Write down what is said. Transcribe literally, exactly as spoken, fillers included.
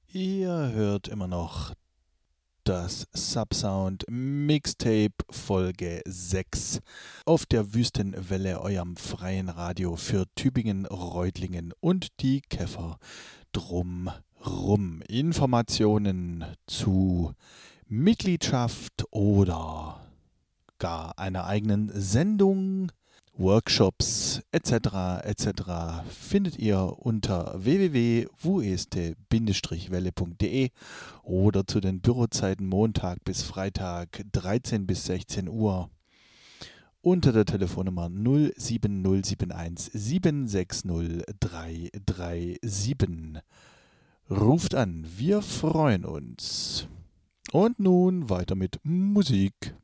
Ihr hört immer noch das Subsound Mixtape Folge sechs auf der Wüstenwelle, eurem freien Radio für Tübingen, Reutlingen und die Käfer drumrum. Informationen zu Mitgliedschaft oder gar einer eigenen Sendung, Workshops et cetera et cetera findet ihr unter w w w punkt wueste Bindestrich-welle punkt de oder zu den Bürozeiten Montag bis Freitag dreizehn bis sechzehn Uhr unter der Telefonnummer null sieben null sieben eins sieben sechs null drei drei sieben. Ruft an, wir freuen uns. Und nun weiter mit Musik.